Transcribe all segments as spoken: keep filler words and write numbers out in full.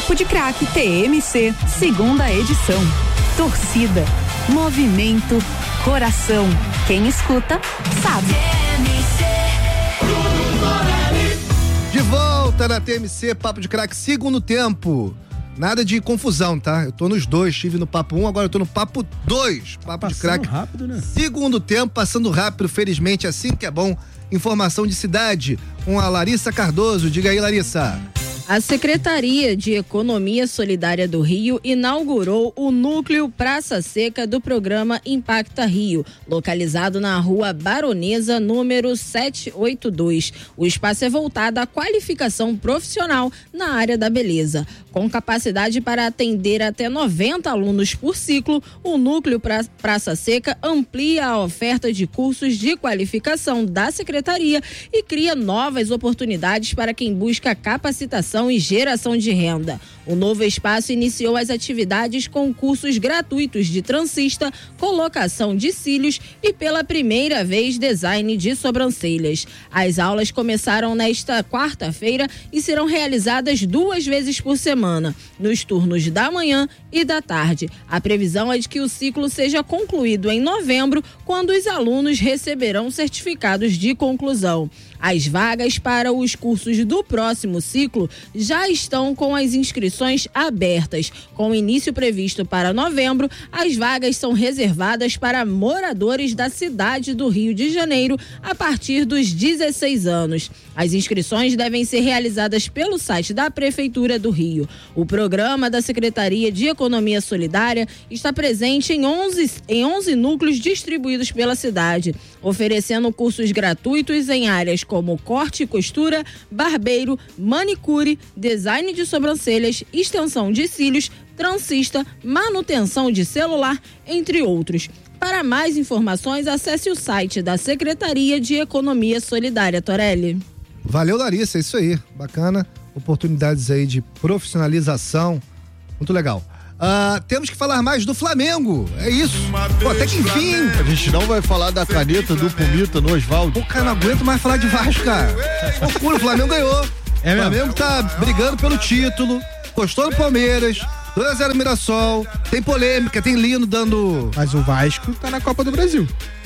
Papo de Craque T M C, segunda edição. Torcida, movimento, coração. Quem escuta, sabe. De volta na T M C, Papo de Craque, segundo tempo. Nada de confusão, tá? Eu tô nos dois, estive no Papo um, agora eu tô no Papo dois. Papo passando de Craque. rápido, né? Segundo tempo, passando rápido, felizmente, assim que é bom. Informação de cidade com a Larissa Cardoso. Diga aí, Larissa. A Secretaria de Economia Solidária do Rio inaugurou o núcleo Praça Seca do programa Impacta Rio, localizado na rua Baronesa, número setecentos e oitenta e dois. O espaço é voltado à qualificação profissional na área da beleza. Com capacidade para atender até noventa alunos por ciclo, o núcleo pra Praça Seca amplia a oferta de cursos de qualificação da Secretaria e cria novas oportunidades para quem busca capacitação e geração de renda. O novo espaço iniciou as atividades com cursos gratuitos de transista, colocação de cílios e, pela primeira vez, design de sobrancelhas. As aulas começaram nesta quarta-feira e serão realizadas duas vezes por semana, nos turnos da manhã e da tarde. A previsão é de que o ciclo seja concluído em novembro, quando os alunos receberão certificados de conclusão. As vagas para os cursos do próximo ciclo já estão com as inscrições abertas. Com o início previsto para novembro, as vagas são reservadas para moradores da cidade do Rio de Janeiro a partir dos dezesseis anos. As inscrições devem ser realizadas pelo site da Prefeitura do Rio. O programa da Secretaria de Economia Solidária está presente em onze, em onze núcleos distribuídos pela cidade, oferecendo cursos gratuitos em áreas como corte e costura, barbeiro, manicure, design de sobrancelhas, extensão de cílios, transista, manutenção de celular, entre outros. Para mais informações, acesse o site da Secretaria de Economia Solidária. Torelli. Valeu, Larissa, é isso aí. Bacana. Oportunidades aí de profissionalização. Muito legal. Uh, temos que falar mais do Flamengo. É isso. Pô, até que enfim. A gente não vai falar da caneta do Pumita no Osvaldo. Pô, cara, não aguento mais falar de Vasco, cara. Loucura, o Flamengo ganhou. É o Flamengo tá brigando pelo título. Encostou no Palmeiras. dois a zero Mirassol. Tem polêmica, tem Lino dando. Mas o Vasco tá na Copa do Brasil.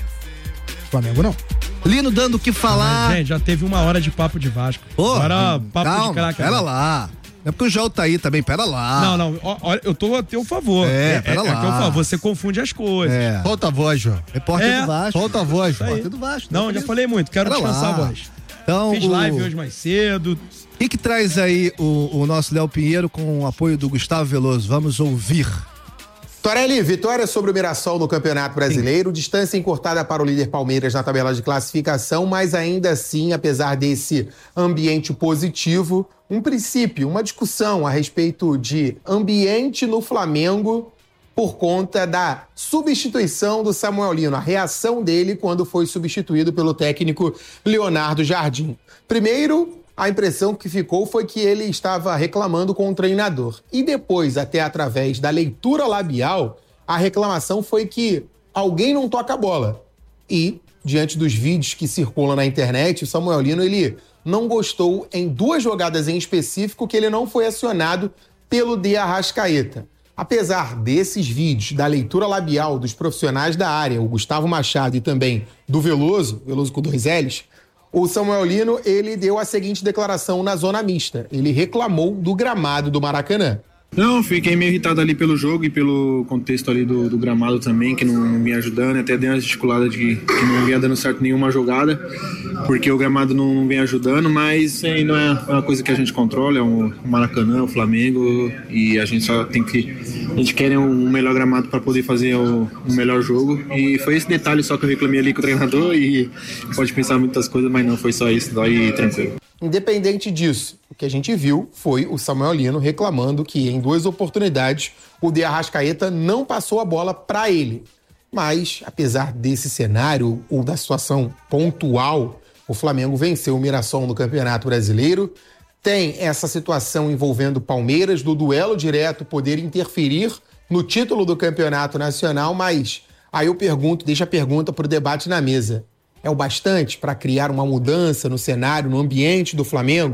O Flamengo não. Lino dando o que falar. Mas, gente, já teve uma hora de papo de Vasco. Pô, agora papo calma, de craque. Pera lá. Não é porque o João tá aí também, pera lá. Não, não, olha, eu tô a teu favor. É, pera é, lá. É teu favor, você confunde as coisas. É. Solta a voz, João. Repórter É. do Vasco. Solta a voz, João. Repórter do Vasco. Não, né? já falei muito, quero Pera descansar lá. a voz. Então, Fiz o... live hoje mais cedo. O que que traz aí o, o nosso Léo Pinheiro com o apoio do Gustavo Veloso? Vamos ouvir. Torelli, vitória sobre o Mirassol no Campeonato Brasileiro, Sim. distância encurtada para o líder Palmeiras na tabela de classificação, mas ainda assim, apesar desse ambiente positivo, um princípio, uma discussão a respeito de ambiente no Flamengo por conta da substituição do Samuel Lino, a reação dele quando foi substituído pelo técnico Leonardo Jardim. Primeiro, a impressão que ficou foi que ele estava reclamando com o treinador. E depois, até através da leitura labial, a reclamação foi que alguém não toca a bola. E, diante dos vídeos que circulam na internet, o Samuel Lino, ele não gostou em duas jogadas em específico que ele não foi acionado pelo De Arrascaeta. Apesar desses vídeos, da leitura labial dos profissionais da área, o Gustavo Machado e também do Veloso, Veloso com dois L's, o Samuel Lino, ele deu a seguinte declaração na zona mista. Ele reclamou do gramado do Maracanã. Não, fiquei meio irritado ali pelo jogo e pelo contexto ali do, do gramado também, que não, não vinha ajudando. Até dei uma gesticulada de que não vinha dando certo nenhuma jogada, porque o gramado não, não vem ajudando, mas isso aí não é uma coisa que a gente controla, é o Maracanã, o Flamengo, e a gente só tem que... A gente quer um melhor gramado para poder fazer o, um melhor jogo, e foi esse detalhe só que eu reclamei ali com o treinador, e pode pensar muitas coisas, mas não, foi só isso, daí tranquilo. Independente disso, o que a gente viu foi o Samuel Lino reclamando que em duas oportunidades o De Arrascaeta não passou a bola para ele. Mas, apesar desse cenário ou da situação pontual, o Flamengo venceu o Mirassol no Campeonato Brasileiro. Tem essa situação envolvendo o Palmeiras, do duelo direto poder interferir no título do Campeonato Nacional, mas aí eu pergunto, deixa a pergunta para o debate na mesa. É o bastante para criar uma mudança no cenário, no ambiente do Flamengo?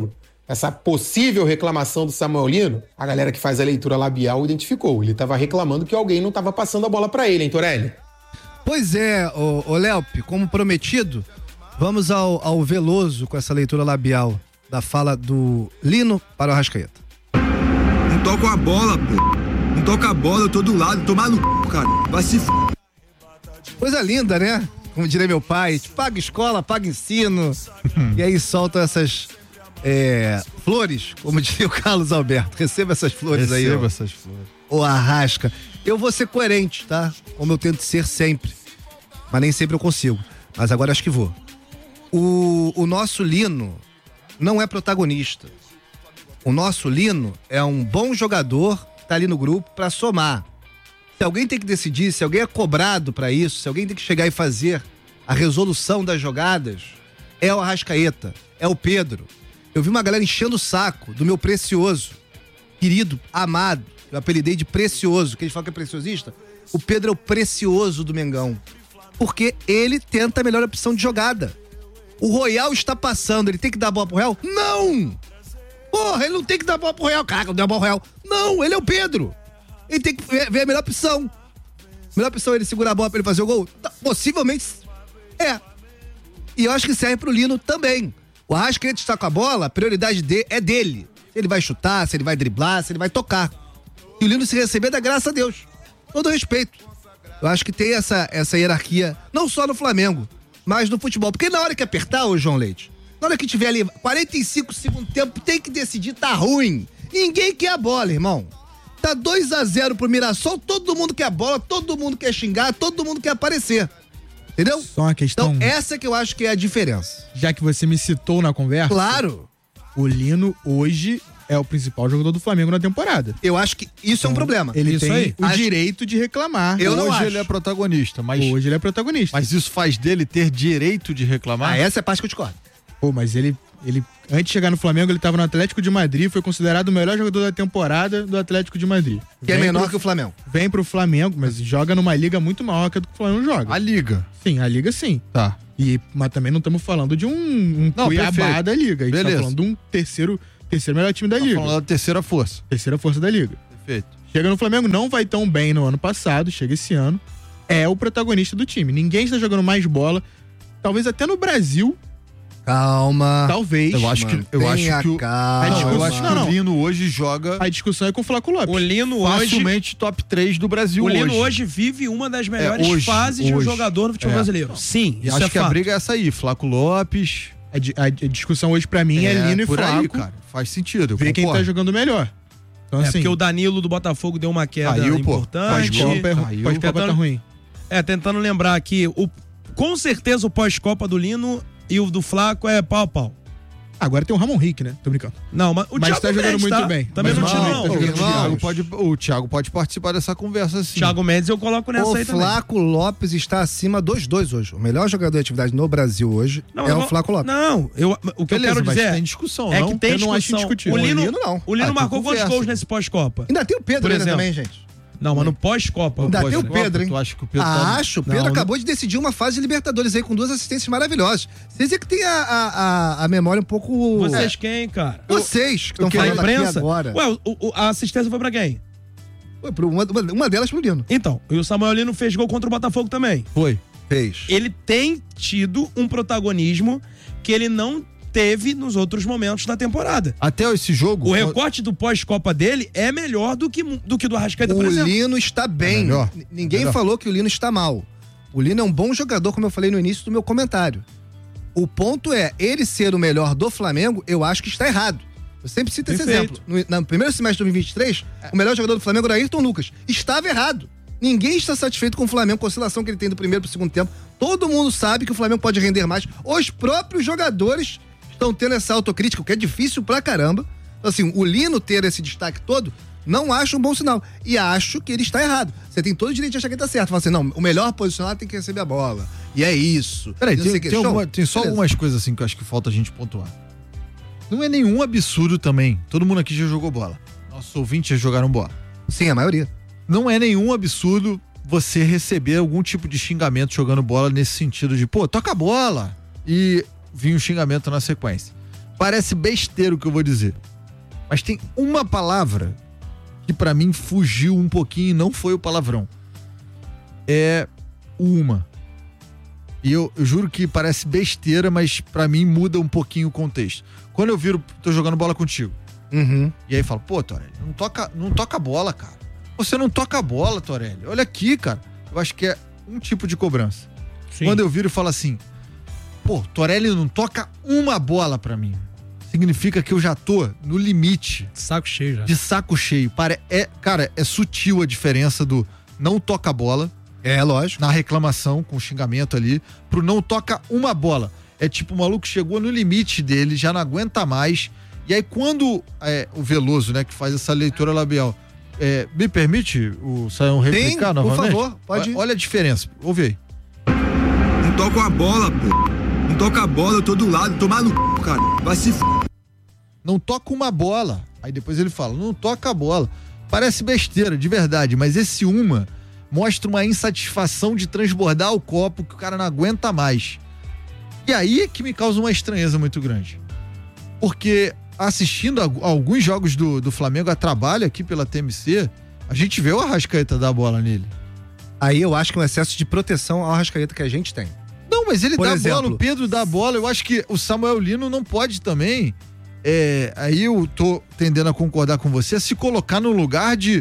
essa possível reclamação do Samuel Lino, a galera que faz a leitura labial identificou. Ele estava reclamando que alguém não estava passando a bola para ele, hein, Torelli? Pois é, ô, ô Léope, como prometido, vamos ao, ao Veloso com essa leitura labial da fala do Lino para o Arrascaeta. Não toca a bola, pô. Não toca a bola, eu tô do lado, tomar no c, cara. Vai se f... Coisa linda, né? Como diria meu pai, paga escola, paga ensino. E aí soltam essas é, flores, como diria o Carlos Alberto. Receba essas flores Receba aí. Receba essas flores. Ô Arrasca. Eu vou ser coerente, tá? Como eu tento ser sempre. Mas nem sempre eu consigo. Mas agora acho que vou. O, o nosso Lino não é protagonista. O nosso Lino é um bom jogador que tá ali no grupo pra somar. Se alguém tem que decidir, se alguém é cobrado pra isso, se alguém tem que chegar e fazer a resolução das jogadas, é o Arrascaeta, é o Pedro. Eu vi uma galera enchendo o saco do meu Precioso, querido, amado, eu apelidei de Precioso, que eles falam que é preciosista. O Pedro é o Precioso do Mengão, porque ele tenta a melhor opção de jogada. O Royal está passando, ele tem que dar a bola pro Royal? Não! Porra, ele não tem que dar a bola pro Royal, cara, não deu a bola pro Royal. Não, ele é o Pedro. Ele tem que ver a melhor opção. Melhor opção é ele segurar a bola pra ele fazer o gol? Possivelmente é. E eu acho que serve pro Lino também. O Arrascaeta está com a bola, a prioridade de, é dele. Se ele vai chutar, se ele vai driblar, se ele vai tocar. E o Lino se receber, dá graças a Deus. Todo respeito. Eu acho que tem essa, essa hierarquia, não só no Flamengo, mas no futebol. Porque na hora que apertar, ô João Leite, na hora que tiver ali quarenta e cinco segundos tempo, tem que decidir, tá ruim. Ninguém quer a bola, irmão. Tá dois a zero pro Mirassol, todo mundo quer a bola, todo mundo quer xingar, todo mundo quer aparecer. Entendeu? Só uma questão... Então, essa que eu acho que é a diferença. Já que você me citou na conversa... Claro! O Lino, hoje, é o principal jogador do Flamengo na temporada. Eu acho que isso então, é um problema. Ele isso tem aí. o acho... direito de reclamar. Eu hoje não acho. ele é protagonista, mas... Hoje ele é protagonista. Mas isso faz dele ter direito de reclamar? Ah, essa é a parte que eu discordo. Pô, mas ele... ele antes de chegar no Flamengo, ele estava no Atlético de Madrid, foi considerado o melhor jogador da temporada do Atlético de Madrid. Que vem é menor pro, que o Flamengo. Vem pro Flamengo, mas joga numa liga muito maior que a do que o Flamengo joga. A liga? Sim, a liga sim. Tá. E, mas também não estamos falando de um, um não, Cuiabá perfeito. da liga. A gente Beleza. tá falando de um terceiro, terceiro melhor time da tá liga. falando da terceira força. Terceira força da liga. Perfeito. Chega no Flamengo, não vai tão bem no ano passado, chega esse ano. É o protagonista do time. Ninguém está jogando mais bola. Talvez até no Brasil... Calma. Talvez. Eu acho que, eu acho que o, calma. não, eu acho não, que não. o Lino hoje joga A discussão é com o Flaco Lopes. O Lino hoje... facilmente top três do Brasil O hoje. Lino hoje vive uma das melhores É, hoje, fases de um hoje. jogador no futebol É. brasileiro. Sim, E isso acho é que a fato. briga é essa aí, Flaco Lopes. A, di- a discussão hoje pra mim é, Lino e por Flaco. aí, cara. Faz sentido, eu Ver quem concordo. tá jogando melhor. Então, É, assim, porque o Danilo do Botafogo deu uma queda Caiu, pô. importante. pós-Copa é ru- Caiu. pós-Copa tá Tentando- ruim. É, tentando lembrar aqui, o, com certeza o pós-Copa do Lino e o do Flaco é pau a pau. Agora tem o Ramon Rick, né? Tô brincando. Não, mas o Mas Thiago tá jogando Mendes, muito tá? bem. Também Mas não mal, tinha, tá não. jogando O Thiago, Irmãos. pode, o Thiago pode participar dessa conversa sim. Thiago Mendes eu coloco nessa O aí também. Flaco Lopes está acima dos dois hoje. O melhor jogador de atividade no Brasil hoje Não, é eu o vou- Flaco Lopes. Não, eu, o que Beleza, eu quero mas dizer tem discussão, é não? que tem Eu não acho discussão. indiscutível. O Lino, O Lino, não. o Lino Ah, marcou então quantos conversa. gols nesse pós-Copa? Ainda tem o Pedro Por ainda exemplo. também, gente. Não, mas no pós-Copa. Ainda Pós- tem o Pedro, hein? Tu acha que o Pedro Ah, tá... acho. O Pedro Não, acabou de decidir uma fase de Libertadores aí com duas assistências maravilhosas. Vocês é que tem a, a, a, a memória um pouco... Vocês quem, cara? Vocês que estão A falando aqui imprensa? agora. Ué, o- o- a assistência foi pra quem? Foi pro- uma, uma, uma delas pro Lino. Então, e o Samuel Lino fez gol contra o Botafogo também. Foi. Fez. Ele tem tido um protagonismo que ele não teve nos outros momentos da temporada. Até esse jogo... O recorte do pós-Copa dele é melhor do que, do que do Arrascaeta, por O exemplo. Lino está bem. É melhor. N- Ninguém Melhor. falou que o Lino está mal. O Lino é um bom jogador, como eu falei no início do meu comentário. O ponto é, ele ser o melhor do Flamengo, eu acho que está errado. Eu sempre cito esse Perfeito. exemplo. No, no primeiro semestre de dois mil e vinte e três, o melhor jogador do Flamengo era Ayrton Lucas. Estava errado. Ninguém está satisfeito com o Flamengo, com a oscilação que ele tem do primeiro para o segundo tempo. Todo mundo sabe que o Flamengo pode render mais. Os próprios jogadores estão tendo essa autocrítica, o que é difícil pra caramba. Então, assim, o Lino ter esse destaque todo, não acho um bom sinal. E acho que ele está errado. Você tem todo o direito de achar que ele tá certo. Fala assim, não, o melhor posicionado tem que receber a bola. E é isso. Peraí, Não sei tem, o que. tem, Show? alguma- tem só Beleza. algumas coisas assim que eu acho que falta a gente pontuar. Não é nenhum absurdo também. Todo mundo aqui já jogou bola. Nossos ouvintes já jogaram bola. Sim, a maioria. Não é nenhum absurdo você receber algum tipo de xingamento jogando bola nesse sentido de, pô, toca a bola. E vir um xingamento na sequência. Parece besteira o que eu vou dizer. Mas tem uma palavra que pra mim fugiu um pouquinho e não foi o palavrão. É uma. E eu, eu juro que parece besteira, mas pra mim muda um pouquinho o contexto. Quando eu viro, tô jogando bola contigo. Uhum. E aí falo, pô, Torelli, não toca, não toca a bola, cara. Você não toca a bola, Torelli. Olha aqui, cara. Eu acho que é um tipo de cobrança. Sim. Quando eu viro e falo assim, pô, Torelli não toca uma bola pra mim. Significa que eu já tô no limite. Saco cheio já. De saco cheio. Para, é, cara, é sutil a diferença do não toca a bola. É, lógico. Na reclamação, com xingamento ali, pro não toca uma bola. É tipo, o maluco chegou no limite dele, já não aguenta mais. E aí quando é, o Veloso, né, que faz essa leitura labial, é, me permite o Saião replicar Sim, novamente? por favor, pode ir. Olha a diferença, ouve aí. Não toca a bola, pô. Não toca a bola, eu tô do lado, tomar no c, cara. Vai se f... Não toca uma bola. Aí depois ele fala, não toca a bola. Parece besteira, de verdade, mas esse uma mostra uma insatisfação de transbordar o copo que o cara não aguenta mais. E aí é que me causa uma estranheza muito grande. Porque assistindo a, a alguns jogos do, do Flamengo a trabalho aqui pela T M C, a gente vê o Arrascaeta dar a bola nele. Aí eu acho que é um excesso de proteção ao Arrascaeta que a gente tem. Não, mas ele Por dá a exemplo, bola, o Pedro dá a bola. Eu acho que o Samuel Lino não pode também. É, aí eu tô tendendo a concordar com você, a se colocar no lugar de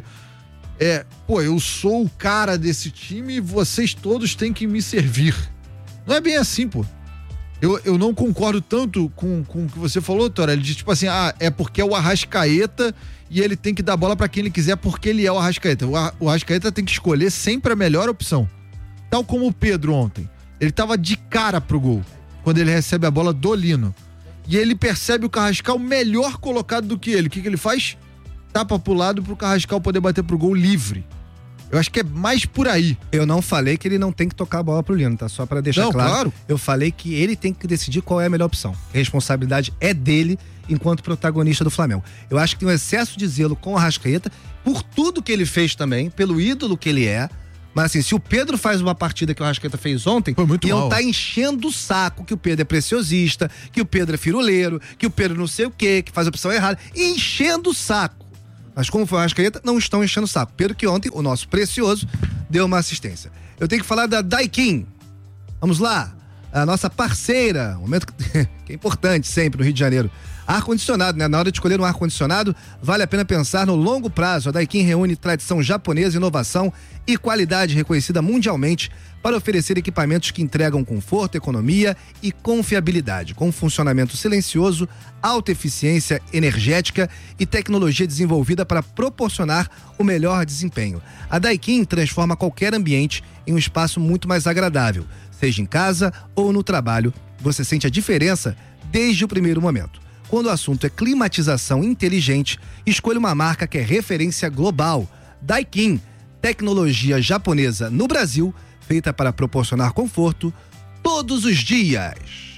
é, pô, eu sou o cara desse time e vocês todos têm que me servir. Não é bem assim, pô. Eu, eu não concordo tanto com, com o que você falou, Torelli, de tipo assim, ah, é porque é o Arrascaeta e ele tem que dar bola pra quem ele quiser porque ele é o Arrascaeta. O, o Arrascaeta tem que escolher sempre a melhor opção. Tal como o Pedro ontem. Ele tava de cara pro gol, quando ele recebe a bola do Lino. E ele percebe o Carrascal melhor colocado do que ele. O que, que ele faz? Tapa pro lado pro Carrascal poder bater pro gol livre. Eu acho que é mais por aí. Eu não falei que ele não tem que tocar a bola pro Lino, tá? Só pra deixar não, claro. claro. Eu falei que ele tem que decidir qual é a melhor opção. A responsabilidade é dele enquanto protagonista do Flamengo. Eu acho que tem um excesso de zelo com o Arrascaeta por tudo que ele fez também, pelo ídolo que ele é. Mas assim, se o Pedro faz uma partida que o Arrascaeta fez ontem, foi muito iam mal. tá enchendo o saco que o Pedro é preciosista, que o Pedro é firuleiro, que o Pedro não sei o quê, que faz a opção errada, enchendo o saco. Mas como foi o Arrascaeta, não estão enchendo o saco. Pedro que ontem, o nosso precioso, deu uma assistência. Eu tenho que falar da Daikin. Vamos lá. A nossa parceira, um momento que é importante sempre no Rio de Janeiro. Ar-condicionado, né? Na hora de escolher um ar-condicionado, vale a pena pensar no longo prazo. A Daikin reúne tradição japonesa, inovação e qualidade reconhecida mundialmente para oferecer equipamentos que entregam conforto, economia e confiabilidade, com funcionamento silencioso, alta eficiência energética e tecnologia desenvolvida para proporcionar o melhor desempenho. A Daikin transforma qualquer ambiente em um espaço muito mais agradável, seja em casa ou no trabalho. Você sente a diferença desde o primeiro momento. Quando o assunto é climatização inteligente, escolha uma marca que é referência global. Daikin, tecnologia japonesa no Brasil, feita para proporcionar conforto todos os dias.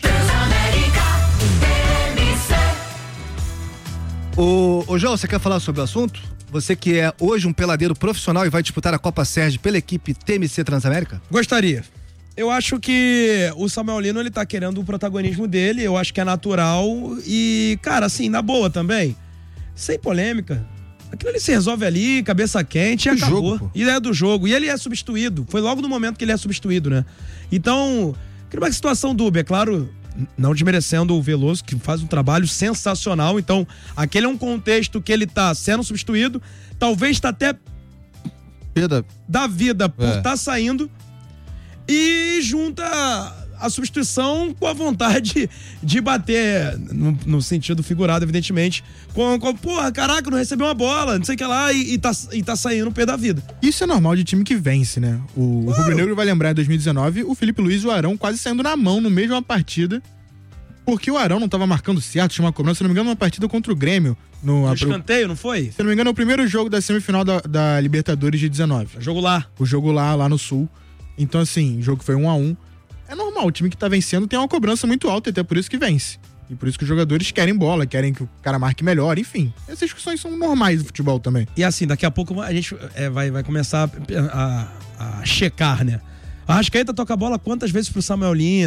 Ô, ô João, você quer falar sobre o assunto? Você que é hoje um peladeiro profissional e vai disputar a Copa Sérgio pela equipe T M C Transamérica? Gostaria. Eu acho que o Samuel Lino, ele tá querendo o protagonismo dele, eu acho que é natural e, cara, assim, na boa também, sem polêmica, aquilo ali se resolve ali, cabeça quente e do acabou. Jogo, e é do jogo. E ele é substituído, foi logo no momento que ele é substituído, né? Então, cria uma situação dúbia, é claro, não desmerecendo o Veloso, que faz um trabalho sensacional, então, aquele é um contexto que ele tá sendo substituído, talvez tá até Pedro. da vida por estar É. tá saindo, e junta a substituição com a vontade de bater, no, no sentido figurado, evidentemente, com, com, porra, caraca, não recebeu uma bola, não sei o que lá, e, e, tá, e tá saindo o pé da vida. Isso é normal de time que vence, né? O, o Rubro Negro vai lembrar em dois mil e dezenove, o Felipe Luiz e o Arão quase saindo na mão no mesmo partida, porque o Arão não tava marcando certo, tinha uma cobrança, se não me engano, uma partida contra o Grêmio. No, No a, escanteio, não foi? se não me engano, é o primeiro jogo da semifinal da, da Libertadores de dezenove. Jogo lá. O jogo lá, lá no Sul. Então, assim, o jogo foi um a um. É normal, o time que tá vencendo tem uma cobrança muito alta, e até por isso que vence. E por isso que os jogadores querem bola, querem que o cara marque melhor, enfim. Essas discussões são normais do futebol também. E assim, daqui a pouco a gente é, vai, vai começar a, a, a checar, né? A Arrascaeta toca a bola quantas vezes pro Samuel Lino?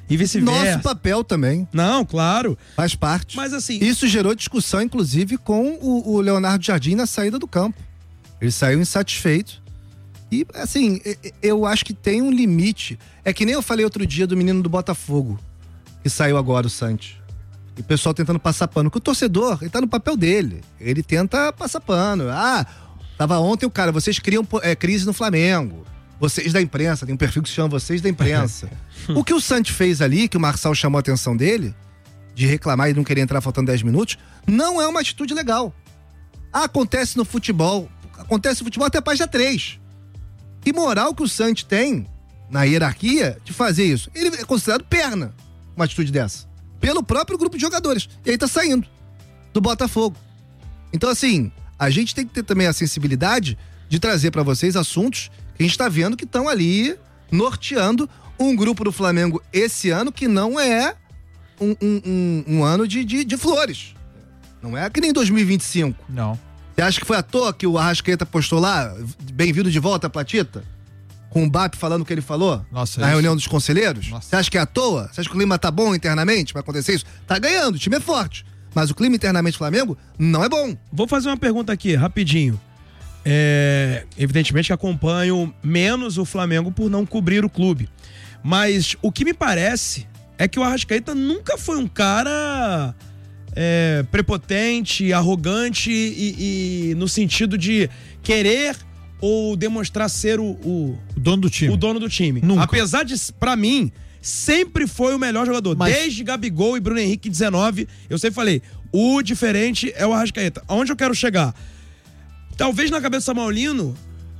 E vice-versa. Nosso papel também. Não, claro. Faz parte. Mas assim... Isso gerou discussão, inclusive, com o, o Leonardo Jardim na saída do campo. Ele saiu insatisfeito. E, assim, eu acho que tem um limite. É que nem eu falei outro dia do menino do Botafogo, que saiu agora, o Santos. E o pessoal tentando passar pano. Porque o torcedor, ele tá no papel dele. Ele tenta passar pano. Ah, tava ontem o cara, vocês criam é, crise no Flamengo. Vocês da imprensa, tem um perfil que se chama Vocês da Imprensa. O que o Santos fez ali, que o Marçal chamou a atenção dele, de reclamar e não querer entrar faltando dez minutos, não é uma atitude legal. Ah, acontece no futebol. Acontece no futebol até a página três. Que moral que o Santos tem na hierarquia de fazer isso? Ele é considerado perna, uma atitude dessa. Pelo próprio grupo de jogadores. E aí tá saindo do Botafogo. Então, assim, a gente tem que ter também a sensibilidade de trazer pra vocês assuntos que a gente tá vendo que estão ali norteando um grupo do Flamengo esse ano que não é um, um, um, um ano de, de, de flores. Não é que nem dois mil e vinte e cinco. Não. Você acha que foi à toa que o Arrascaeta postou lá, bem-vindo de volta, Platita? Com o B A P falando o que ele falou? Nossa, na isso. reunião dos conselheiros? Nossa. Você acha que é à toa? Você acha que o clima tá bom internamente pra acontecer isso? Tá ganhando, o time é forte. Mas o clima internamente do Flamengo não é bom. Vou fazer uma pergunta aqui, rapidinho. É, evidentemente que acompanho menos o Flamengo por não cobrir o clube. Mas o que me parece é que o Arrascaeta nunca foi um cara é, prepotente, arrogante e, e no sentido de querer ou demonstrar ser o, o, o dono do time. O dono do time. Nunca. Apesar de, pra mim, sempre foi o melhor jogador. Mas... Desde Gabigol e Bruno Henrique dezenove, eu sempre falei, o diferente é o Arrascaeta. Aonde eu quero chegar? Talvez na cabeça do Samaulino,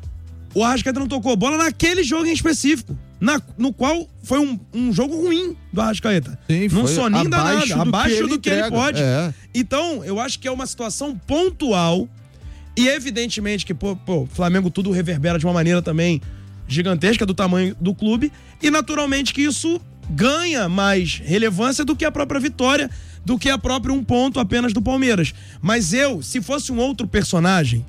o Arrascaeta não tocou bola naquele jogo em específico, na, no qual foi um, um jogo ruim do Arrascaeta. Sim, Num foi soninho danado, do abaixo que do que ele entrega. pode. É. Então, eu acho que é uma situação pontual e evidentemente que, pô, pô, Flamengo tudo reverbera de uma maneira também gigantesca do tamanho do clube e naturalmente que isso ganha mais relevância do que a própria vitória, do que a própria um ponto apenas do Palmeiras. Mas eu, se fosse um outro personagem,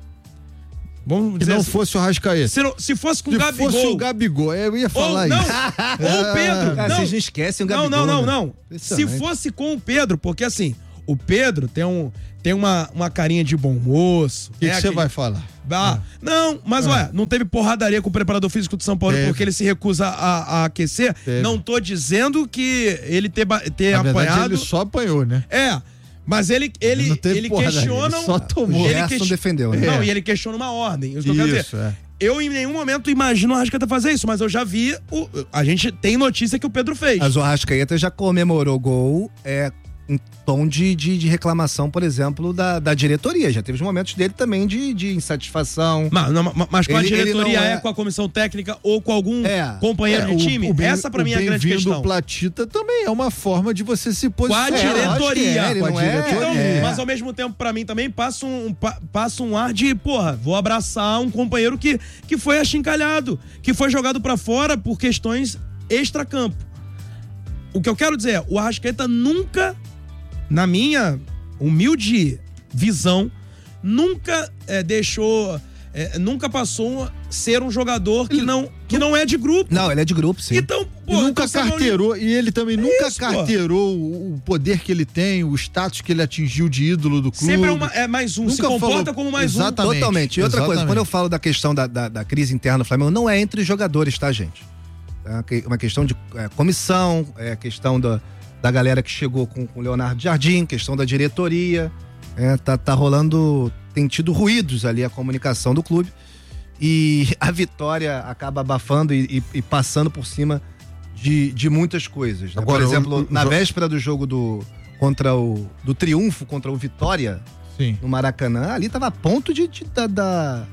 vamos Se dizer não assim, fosse o Arrascaeta. se, não- se fosse com o Se Gabigol, fosse o Gabigol, eu ia ou falar não, isso. ou o Pedro, Cara, não, vocês não esquecem o não, Gabigol. não, não, né? não. Se Impressionante. fosse com o Pedro, porque assim, o Pedro tem, um, tem uma, uma carinha de bom moço. O que é que você aquele- vai falar? Ah, não, mas ué, não teve porradaria com o preparador físico de São Paulo Teve. porque ele se recusa a, a aquecer? Teve. Não tô dizendo que ele ter, ba- ter Na verdade, apanhado. ele só apanhou, né? É, mas ele, ele, Não teve ele porradaria, questiona. ele só tomou. O ele Gerson ques- defendeu, né? Não, É. e ele questiona uma ordem. Isso que eu quero dizer. Isso, é. Eu em nenhum momento imagino o Arrascaeta fazer isso, mas eu já vi. O, a gente tem notícia que o Pedro fez. Mas o Arrascaeta já comemorou o gol é, em tom de, de, de reclamação, por exemplo, da, da diretoria. Já teve os momentos dele também de, de insatisfação. Mas, não, mas com a Ele- ele diretoria não é... é- com a comissão técnica ou com algum É. companheiro É, de o- time? o bem- Essa pra o mim é a grande bem-vindo questão. Platita também é uma forma de você se Com a posicionar. diretoria. É, ele Com a não é- Então, diretoria. É. mas ao mesmo tempo, pra mim também passa um, pa- passa um ar de, porra, vou abraçar um companheiro que, que foi achincalhado, que foi jogado pra fora por questões extracampo. O que eu quero dizer é, o Arrascaeta nunca, na minha humilde visão, nunca eh, deixou, eh, nunca passou a ser um jogador que, não, que não é de grupo. Não, ele é de grupo, sim. Então, E pô, nunca então, São Paulo- carteirou, e ele também nunca Isso, pô. carteirou o, o poder que ele tem, o status que ele atingiu de ídolo do clube. Sempre é, uma- é mais um, se Nunca comporta falou- como mais um. Exatamente. Totalmente. E outra coisa, Exatamente. quando eu falo da questão da, da, da crise interna do Flamengo, não é entre os jogadores, tá, gente? É uma questão de é, comissão, é questão da, da galera que chegou com, com o Leonardo Jardim, questão da diretoria. É, tá, tá rolando, tem tido ruídos ali a comunicação do clube. E a vitória acaba abafando e, e- e passando por cima de, de muitas coisas. Né? Agora, por exemplo, o- o na jo- véspera do jogo do, contra o, do triunfo contra o Vitória, Sim. no Maracanã, ali tava a ponto de, de- da, da,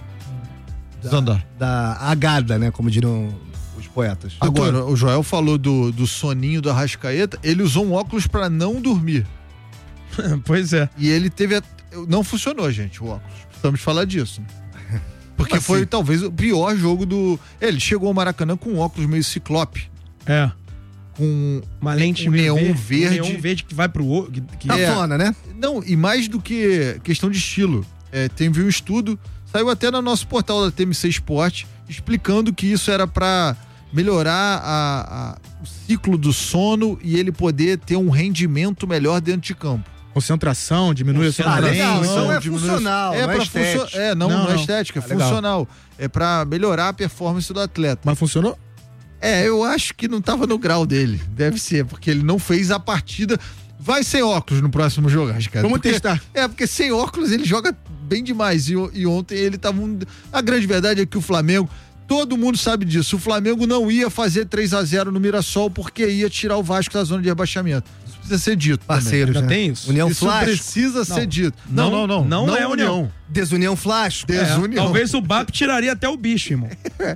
Zandar. da agada, né? Como diriam os poetas. Agora, o Joel falou do, do soninho do Arrascaeta, ele usou um óculos pra não dormir. Pois é. E ele teve. a- Não funcionou, gente, o óculos. Precisamos falar disso. Porque Como foi assim? talvez o pior jogo do. Ele chegou ao Maracanã com um óculos meio ciclope. É. Com Uma lente um neon verde, verde. Um neon verde que vai pro outro. Que, que- É. Cafona, né? Não, e mais do que questão de estilo. É, teve um estudo, saiu até no nosso portal da T M C Sport, explicando que isso era pra melhorar a, a, o ciclo do sono e ele poder ter um rendimento melhor dentro de campo. Concentração, diminui a Ah, legal, sonolência. então é diminui- funcional, é não é pra estético. funcio- É, não, Não, não, é não. estética, é Ah, legal. funcional. É pra melhorar a performance do atleta. Mas funcionou? É, eu acho que não tava no grau dele. Deve ser, porque ele não fez a partida. Vai sem óculos no próximo jogo, acho, cara. Vamos Porque- testar. É, porque sem óculos ele joga bem demais. E, e ontem ele tava. Um... A grande verdade é que o Flamengo. Todo mundo sabe disso. O Flamengo não ia fazer três a zero no Mirassol porque ia tirar o Vasco da zona de rebaixamento. Isso precisa ser dito. Parceiros, Ainda né? tem isso? União Isso Flasco. precisa Não. ser dito. Não, Não, não, não. não é União. Desunião Flasco. Des- É, Desunião. talvez o B A P tiraria até o bicho, irmão.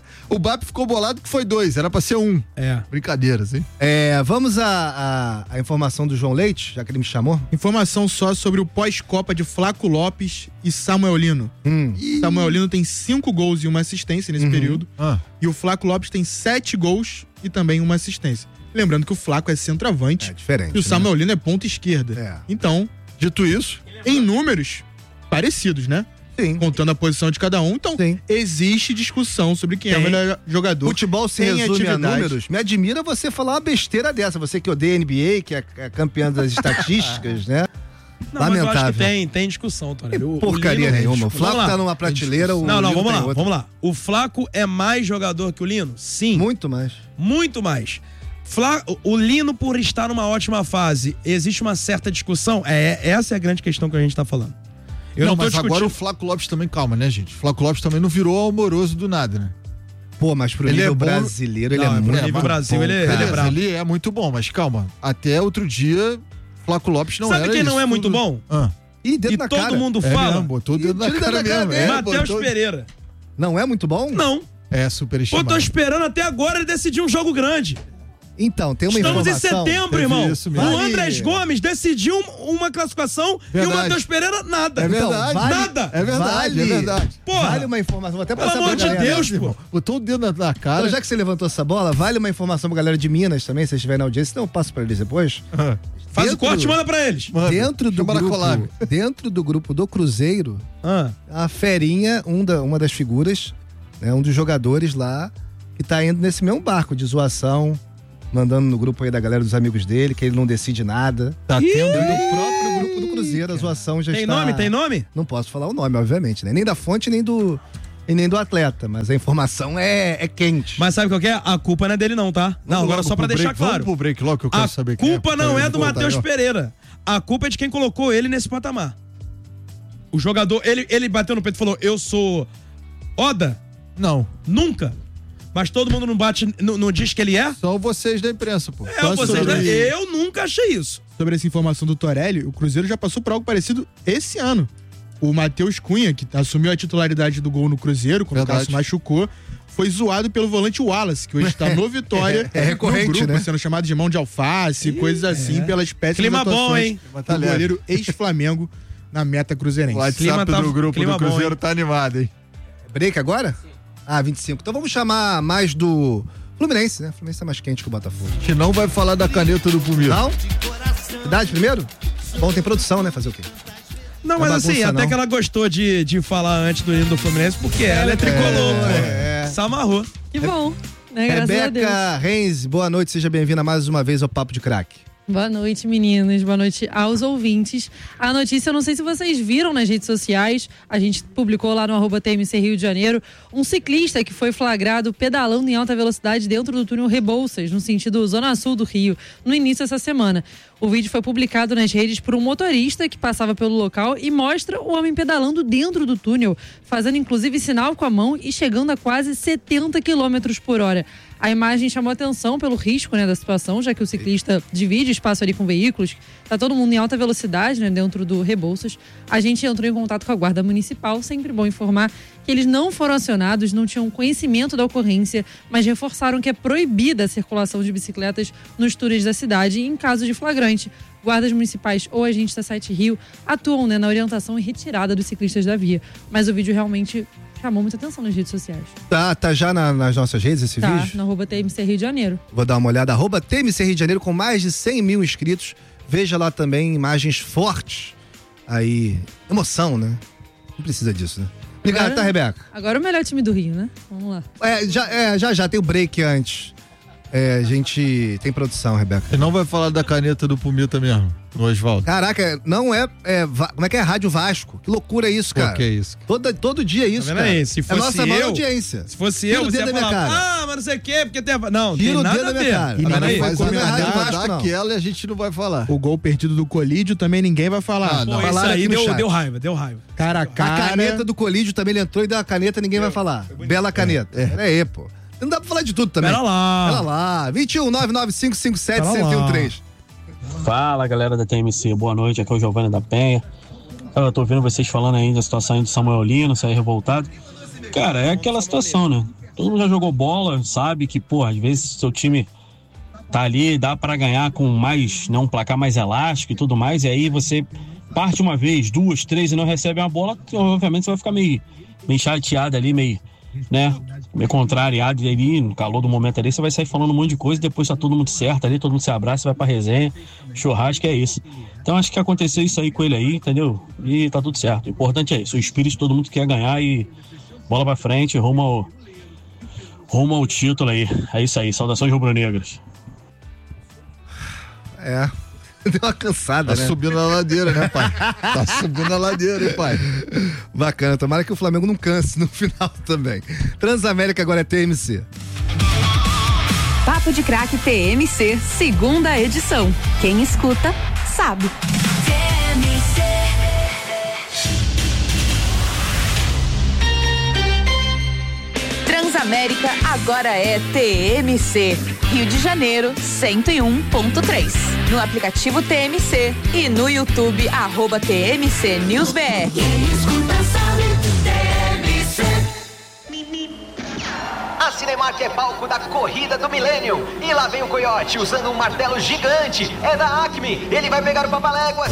O B A P ficou bolado que foi dois, era pra ser um. É. Brincadeiras, hein? É, vamos à a, a informação do João Leite, já que ele me chamou. Informação só sobre o pós-Copa de Flaco Lopes e Samuel Lino. Hum. Samuel Lino tem cinco gols e uma assistência nesse período. Ah. E o Flaco Lopes tem sete gols e também uma assistência. Lembrando que o Flaco é centroavante É diferente. e o né? Samuel Lino é ponta esquerda. É. Então, Dito isso, em números, parecidos, né? Sim. Contando a posição de cada um. Então, Sim. existe discussão sobre quem é o Tem. melhor jogador. Futebol se Tem resume a atividade. números. Me admira você falar uma besteira dessa. Você que odeia N B A, que é é campeã das estatísticas, né? Não, mas eu acho que Lamentável. tem, tem discussão, Tony. O- o Porcaria Lino- nenhuma. O Vamos Flaco lá. tá numa prateleira. O Não, não, Lino vamos tem lá, outra. vamos lá. O Flaco é mais jogador que o Lino? Sim. Muito mais. Muito mais. Fla... O Lino, por estar numa ótima fase, existe uma certa discussão? É, essa é a grande questão que a gente tá falando. Eu não, não, tô mas discutindo. agora o Flaco Lopes também, calma, né, gente? O Flaco Lopes também não virou amoroso do nada, né? Pô, mas pro Ele nível é bom- brasileiro, ele Não, é pro muito nível bom, Brasil, ele é- cara. ele é Beleza, brabo. ele é muito bom, mas calma. Até outro dia, Flaco Lopes não Sabe era quem não isso é muito tudo. bom? Ah, Ih, dedo E na todo cara. mundo é fala? mesmo, botou o dedo E na tira cara da cara mesmo. dele. É, Matheus botou- Pereira. Não é muito bom? Não. É super Pô, estimado. tô esperando até agora ele decidir um jogo grande. Então, tem uma Estamos em informação. setembro, Teve irmão. isso mesmo. O Vale. Andrés Gomes decidiu um- uma classificação e o Verdade. Matheus Pereira nada. É verdade. Então, vale- Nada. É verdade, Vale. é verdade. Porra. Vale uma informação. Vou até Pelo passar amor pra de galera. Deus, pô. Botou o dedo na, na cara. Então, já que você levantou essa bola, vale uma informação pra galera de Minas também, se vocês estiverem na audiência, então eu passo pra eles depois. Ah, Faz Dentro- o corte e manda pra eles. manda. Dentro do Chama na grupo, collab. dentro do grupo do Cruzeiro, Ah. a Ferinha, um da, uma das figuras, né, um dos jogadores lá, que tá indo nesse mesmo barco de zoação, mandando no grupo aí da galera dos amigos dele, que ele não decide nada. Tá Dentro tendo. do próprio grupo do Cruzeiro, a zoação já Tem está... nome? Tem nome? Não posso falar o nome, obviamente, né? Nem da fonte, nem do... E nem do atleta, mas a informação é, é quente. Mas sabe o que é? A culpa não é dele não, tá? Não, Vamos agora logo só pra pro deixar break. claro. Vamos pro break logo que eu quero A saber quem culpa é. não Pra é eu do voltar Matheus aí, ó. Pereira. A culpa é de quem colocou ele nesse patamar. O jogador, ele, ele bateu no peito e falou, eu sou Oda? Não, Nunca. Mas todo mundo não bate, não, não diz que ele é? são vocês da imprensa, pô. É, Só vocês, sobre- né? Eu nunca achei isso. Sobre essa informação do Torelli, o Cruzeiro já passou por algo parecido esse ano. O Matheus Cunha, que assumiu a titularidade do gol no Cruzeiro, quando Verdade. o Cássio machucou, foi zoado pelo volante Wallace, que hoje está no Vitória. É recorrente, no grupo, né? sendo chamado de mão de alface, coisas assim, pelas péssimas Clima bom, atuações hein? Tá do leve. goleiro ex-Flamengo na meta cruzeirense. O WhatsApp Clima tá- do grupo clima do bom, Cruzeiro hein? tá animado, hein? Break agora? Ah, vinte e cinco. Então vamos chamar mais do Fluminense, né? O Fluminense tá mais quente que o Botafogo. A gente não vai falar da caneta do Pumir. Não? Idade primeiro? Bom, tem produção, né? Fazer o quê? Não, Não é mas assim, bagunça, até não. que ela gostou de, de falar antes do hino do Fluminense, porque ela é tricolor, é. pô. Se amarrou. Que bom, né? Graças a Deus. Rebeca Reis, boa noite, seja bem-vinda mais uma vez ao Papo de Craque. Boa noite, meninos. Boa noite aos ouvintes. A notícia, eu não sei se vocês viram nas redes sociais, a gente publicou lá no arroba T M C Rio de Janeiro, um ciclista que foi flagrado pedalando em alta velocidade dentro do túnel Rebouças, no sentido zona sul do Rio, no início dessa semana. O vídeo foi publicado nas redes por um motorista que passava pelo local e mostra o homem pedalando dentro do túnel, fazendo inclusive sinal com a mão e chegando a quase setenta quilômetros por hora. A imagem chamou atenção pelo risco, né, da situação, já que o ciclista divide o espaço ali com veículos. Tá todo mundo em alta velocidade, né, dentro do Rebouças. A gente entrou em contato com a Guarda Municipal, sempre bom informar que eles não foram acionados, não tinham conhecimento da ocorrência, mas reforçaram que é proibida a circulação de bicicletas nos túneis da cidade em caso de flagrante. Guardas municipais ou agentes da Site Rio atuam, né, na orientação e retirada dos ciclistas da via. Mas o vídeo realmente chamou muita atenção nas redes sociais. Tá, tá já na- nas nossas redes esse Tá, vídeo? no arroba T M C Rio de Janeiro. Vou dar uma olhada, arroba T M C Rio de Janeiro, com mais de cem mil inscritos. Veja lá também imagens fortes. Aí, emoção, né? Não precisa disso, né? Obrigado, Agora- tá, Rebeca? Agora o melhor time do Rio, né? Vamos lá. É, já, é, já, já, tem o break antes. É, a gente tem produção, Rebeca. Você não vai falar da caneta do Pumita mesmo, no Oswaldo? Caraca, não é, é va- como é que é? Rádio Vasco. Que loucura isso, Pô, cara. que é isso? Todo, todo dia é isso, Tá vendo cara. aí? Se é fosse nossa maior eu- audiência. Se fosse Tira eu, o você dedo ia da minha falar, cara. ah, mas não sei o quê, porque tem... Não, Tira tem o nada dedo a da minha ver. cara. E Tá ninguém vendo aí? vai Não é comentar Rádio Vasco, Vai não. daquela e a gente não vai falar. O gol perdido do Colídio também ninguém vai falar. Ah, não. Pô, isso Falaram aí aqui no deu, chat. deu raiva, deu raiva. Cara a A cara. caneta do Colídio também, ele entrou e deu a caneta, ninguém vai falar. Bela caneta. É. Pera aí, pô. Não dá pra falar de tudo também. Pera lá. Pera lá. vinte e um, nove nove cinco cinco sete, Pera um um lá. três. Fala, galera da T M C, boa noite, aqui é o Giovanni da Penha. Cara, eu tô vendo vocês falando aí da situação aí do Samuel Lino, sair revoltado. Cara, é aquela situação, né? Todo mundo já jogou bola, sabe que, pô, às vezes seu time tá ali, dá pra ganhar com mais, né, um placar mais elástico e tudo mais, e aí você parte uma vez, duas, três e não recebe uma bola, obviamente você vai ficar meio, meio chateado ali, meio, né, meio contrariado, e ali, no calor do momento ali, você vai sair falando um monte de coisa, depois tá todo mundo certo ali, todo mundo se abraça, vai pra resenha, churrasco, é isso. Então acho que aconteceu isso aí com ele aí, entendeu? E tá tudo certo. O importante é isso, o espírito todo mundo quer ganhar e bola pra frente, rumo ao, rumo ao título aí. É isso aí, saudações rubro-negras. É. Deu uma cansada, Tá né? subindo a ladeira, né, pai? Tá subindo a ladeira, hein, pai? Bacana, tomara que o Flamengo não canse no final também. Transamérica agora é T M C. Papo de Craque T M C, segunda edição. Quem escuta, sabe. Transamérica agora é T M C. Rio de Janeiro, cento e um ponto três. No aplicativo T M C e no YouTube, arroba T M C News B R. A Cinemark é palco da corrida do milênio. E lá vem o Coyote usando um martelo gigante. É da Acme. Ele vai pegar o Papaléguas.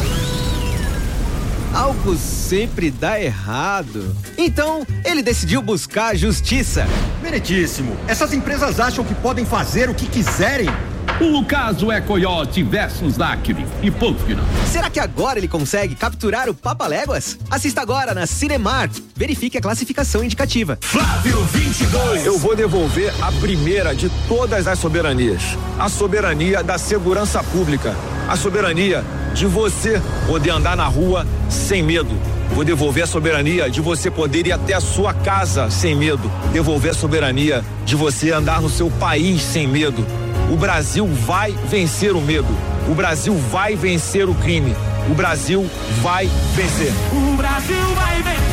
Algo sempre dá errado. Então, ele decidiu buscar a justiça. Meritíssimo. Essas empresas acham que podem fazer o que quiserem. O caso é Coyote versus Acme e ponto final. Será que agora ele consegue capturar o Papaléguas? Assista agora na Cinemark. Verifique a classificação indicativa. Flávio vinte e dois. Eu vou devolver a primeira de todas as soberanias. A soberania da segurança pública. A soberania de você poder andar na rua sem medo. Vou devolver a soberania de você poder ir até a sua casa sem medo. Devolver a soberania de você andar no seu país sem medo. O Brasil vai vencer o medo. O Brasil vai vencer o crime. O Brasil vai vencer. O Brasil vai vencer.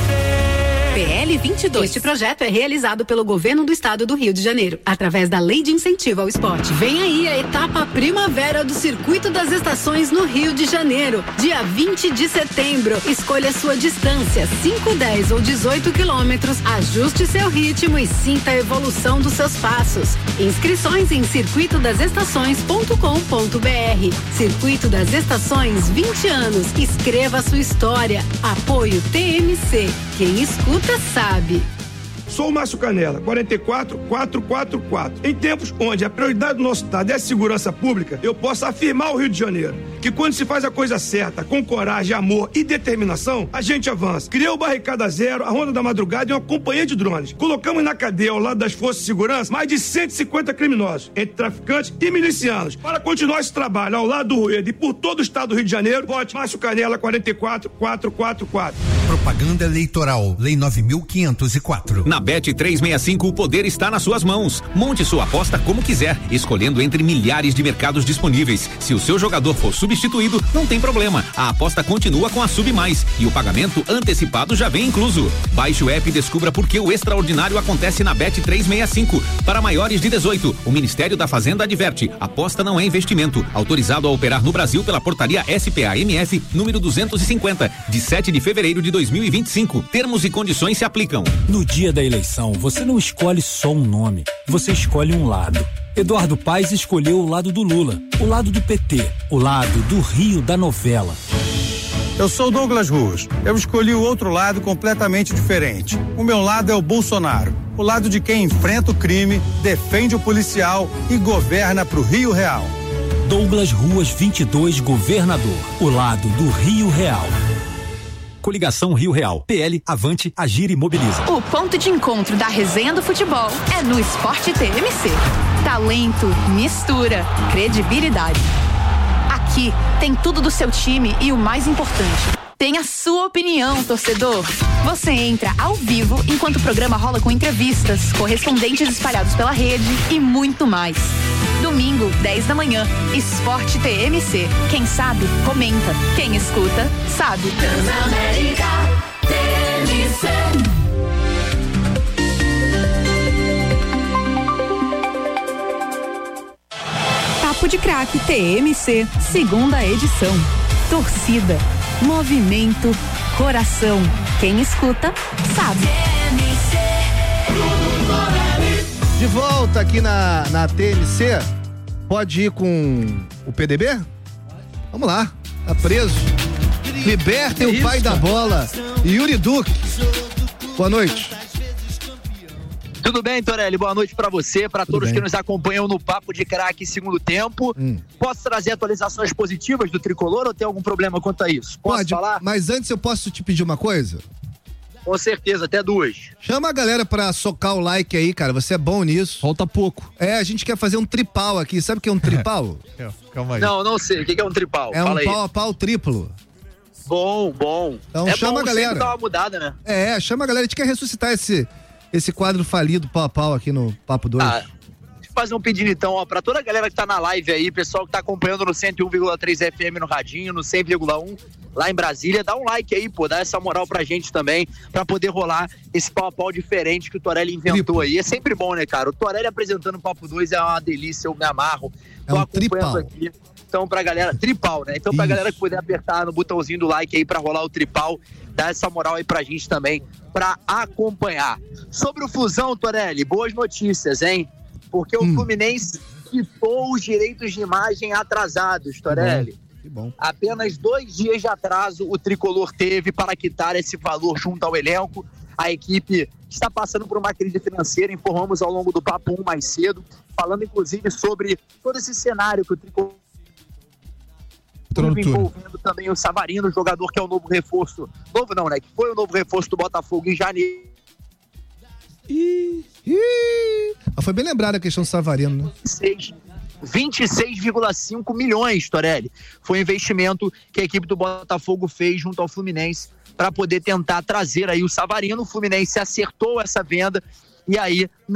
P L vinte e dois. Este projeto é realizado pelo Governo do Estado do Rio de Janeiro, através da Lei de Incentivo ao Esporte. Vem aí a etapa primavera do Circuito das Estações no Rio de Janeiro, dia vinte de setembro. Escolha sua distância, cinco, dez ou dezoito quilômetros, ajuste seu ritmo e sinta a evolução dos seus passos. Inscrições em circuito das estações ponto com ponto b r. Circuito das Estações, vinte anos. Escreva sua história. Apoio T M C. Quem escuta sabe. Sou o Márcio Canela, quarenta e quatro, quatrocentos e quarenta e quatro. Em tempos onde a prioridade do nosso estado é a segurança pública, eu posso afirmar ao Rio de Janeiro que quando se faz a coisa certa, com coragem, amor e determinação, a gente avança. Criou o Barricada Zero, a Ronda da Madrugada e uma companhia de drones. Colocamos na cadeia, ao lado das forças de segurança, mais de cento e cinquenta criminosos, entre traficantes e milicianos. Para continuar esse trabalho ao lado do Rueda e por todo o estado do Rio de Janeiro, vote Márcio Canela, quarenta e quatro, quatrocentos e quarenta e quatro. Propaganda eleitoral, Lei nove mil quinhentos e quatro. Na Bet trezentos e sessenta e cinco, o poder está nas suas mãos. Monte sua aposta como quiser, escolhendo entre milhares de mercados disponíveis. Se o seu jogador for substituído, não tem problema. A aposta continua com a Sub Mais e o pagamento antecipado já vem incluso. Baixe o app e descubra por que o extraordinário acontece na Bet trezentos e sessenta e cinco. Para maiores de dezoito, o Ministério da Fazenda adverte: aposta não é investimento. Autorizado a operar no Brasil pela portaria S P A M F número duzentos e cinquenta, de sete de fevereiro de dois mil e vinte e cinco. Termos e condições se aplicam. No dia da eleição, você não escolhe só um nome, você escolhe um lado. Eduardo Paes escolheu o lado do Lula, o lado do P T, o lado do Rio da novela. Eu sou Douglas Ruas. Eu escolhi o outro lado completamente diferente. O meu lado é o Bolsonaro, o lado de quem enfrenta o crime, defende o policial e governa pro Rio Real. Douglas Ruas vinte e dois, governador, o lado do Rio Real. Coligação Rio Real. P L, Avante, Agir e Mobiliza. O ponto de encontro da resenha do futebol é no Esporte T M C. Talento, mistura, credibilidade. Aqui tem tudo do seu time e o mais importante, tem a sua opinião, torcedor. Você entra ao vivo enquanto o programa rola com entrevistas, correspondentes espalhados pela rede e muito mais. Domingo, dez da manhã, Esporte T M C. Quem sabe, comenta. Quem escuta, sabe. Transamérica T M C. Papo de Craque T M C, segunda edição. Torcida, movimento, coração. Quem escuta, sabe. De volta aqui na, na T M C, pode ir com o P D B? Vamos lá, tá preso. Libertem o pai da bola, Yuri Duque. Boa noite. Tudo bem, Torelli? Boa noite pra você, pra todos que nos acompanham no Papo de Craque segundo tempo. Hum. Posso trazer atualizações positivas do Tricolor ou tem algum problema quanto a isso? Posso Pode, falar? Mas antes eu posso te pedir uma coisa? Com certeza, até duas. Chama a galera pra socar o like aí, cara, você é bom nisso. Falta pouco. É, a gente quer fazer um tripau aqui, sabe o que é um tripau? Calma aí. Não, não sei, o que é um tripau? É Fala um aí. pau a pau triplo. Bom, bom. Então é chama bom a galera. sempre dar uma mudada, né? É, chama a galera, a gente quer ressuscitar esse, esse quadro falido pau a pau aqui no Papo dois. Ah, deixa eu fazer um pedido então, ó, pra toda a galera que tá na live aí, pessoal que tá acompanhando no cento e um vírgula três F M no radinho, no cem vírgula um lá em Brasília, dá um like aí, pô, dá essa moral pra gente também, pra poder rolar esse pau a pau diferente que o Torelli inventou triplo. Aí. É sempre bom, né, cara? O Torelli apresentando o Papo dois é uma delícia, eu me amarro. Tô é um acompanhando tripau. aqui. Então, pra galera, tripau, né? Então, pra Isso. galera que puder apertar no botãozinho do like aí pra rolar o tripau, dá essa moral aí pra gente também, pra acompanhar. Sobre o Flusão, Torelli, boas notícias, hein? Porque hum. o Fluminense quitou os direitos de imagem atrasados, Torelli. Que bom. Apenas dois dias de atraso o Tricolor teve para quitar esse valor junto ao elenco. A equipe está passando por uma crise financeira, informamos ao longo do Papo um mais cedo, falando inclusive sobre todo esse cenário que o Tricolor envolvendo também o Savarino, jogador que é o novo reforço, novo não, né? Que foi o novo reforço do Botafogo em janeiro. Ih, ih. Mas foi bem lembrada a questão do Savarino, né? vinte e seis vírgula cinco milhões, Torelli. Foi o investimento que a equipe do Botafogo fez junto ao Fluminense para poder tentar trazer aí o Savarino. O Fluminense acertou essa venda e aí